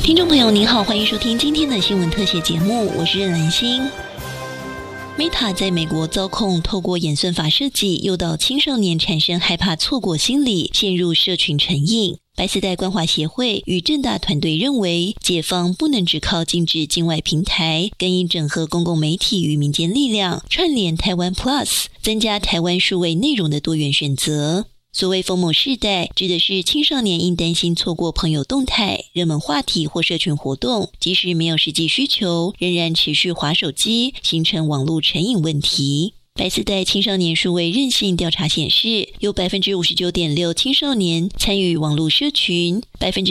听众朋友您好，欢迎收听今天的新闻特写节目，我是任兰心。Meta 在美国遭控透过演算法设计诱导青少年产生害怕错过心理，陷入社群成瘾。白丝带关怀协会与政大团队认为，解放不能只靠禁止境外平台，更应整合公共媒体与民间力量，串联台湾 Plus， 增加台湾数位内容的多元选择。所谓疯魔世代，指的是青少年因担心错过朋友动态、热门话题或社群活动，即使没有实际需求，仍然持续滑手机，形成网络成瘾问题。白丝带青少年数位韧性调查显示，有 59.6% 青少年参与网络社群，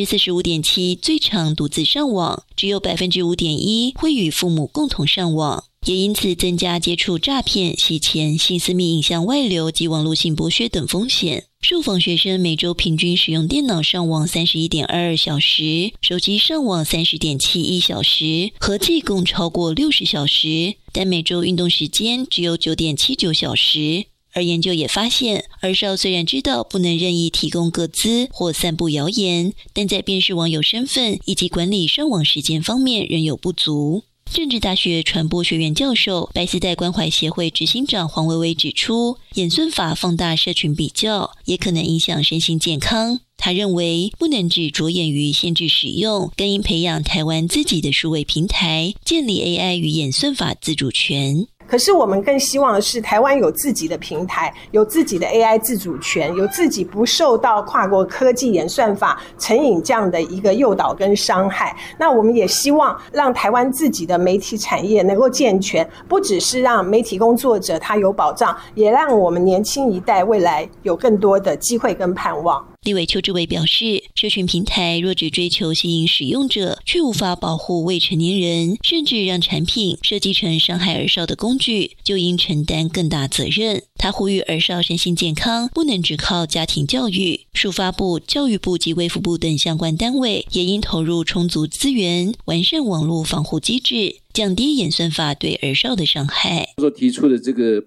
45.7% 最常独自上网，只有 5.1% 会与父母共同上网。也因此增加接触诈骗、洗钱、性私密影像外流及网络性剥削等风险。受访学生每周平均使用电脑上网 31.22 小时，手机上网 30.71 小时，合计共超过60小时，但每周运动时间只有 9.79 小时。而研究也发现，儿少虽然知道不能任意提供个资或散布谣言，但在辨识网友身份以及管理上网时间方面仍有不足。政治大学传播学院教授、白丝带关怀协会执行长黄薇薇指出，演算法放大社群比较，也可能影响身心健康。他认为，不能只着眼于限制使用，更应培养台湾自己的数位平台，建立 AI 与演算法自主权。 可是我们更希望的是台湾有自己的平台，有自己的 AI 自主权，有自己不受到跨国科技演算法成瘾这样的一个诱导跟伤害。那我们也希望让台湾自己的媒体产业能够健全，不只是让媒体工作者他有保障，也让我们年轻一代未来有更多的机会跟盼望。 立委邱志伟表示，社群平台若只追求吸引使用者，却无法保护未成年人，甚至让产品设计成伤害儿少的工具，就应承担更大责任。他呼吁儿少身心健康不能只靠家庭教育，数发部、教育部及卫福部等相关单位也应投入充足资源，完善网络防护机制，降低演算法对儿少的伤害。 所提出的这个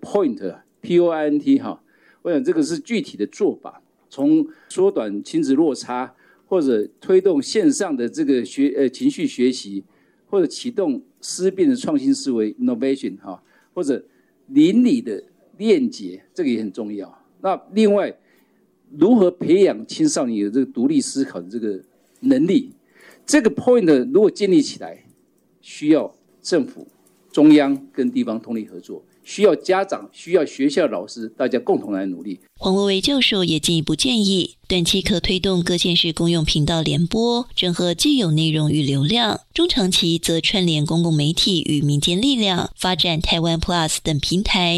POINT 我想这个是具体的做法，从缩短亲子落差，或者推动线上的这个情绪学习，或者启动思辨的创新思维 innovation 或者邻里的链结，这个也很重要。那另外，如何培养青少年有这个独立思考的这个能力，这个 point 如果建立起来，需要政府、中央跟地方通力合作，需要家长、需要学校老师，大家共同来努力。 黄薇薇教授也进一步建议，短期可推动各县市公用频道联播，整合既有内容与流量；中长期则串联公共媒体与民间力量，发展台湾 Plus 等平台，